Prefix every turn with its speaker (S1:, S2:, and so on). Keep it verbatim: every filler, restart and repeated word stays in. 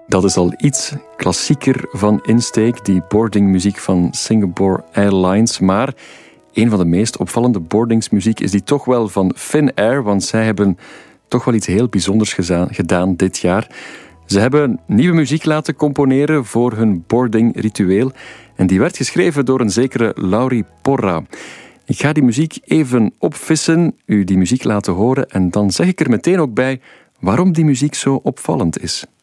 S1: Dat is al iets klassieker van insteek, die boardingmuziek van Singapore Airlines. Maar een van de meest opvallende boardingsmuziek is die toch wel van Finnair, want zij hebben toch wel iets heel bijzonders gedaan dit jaar. Ze hebben nieuwe muziek laten componeren voor hun boardingritueel en die werd geschreven door een zekere Lauri Porra. Ik ga die muziek even opvissen, u die muziek laten horen en dan zeg ik er meteen ook bij waarom die muziek zo opvallend is.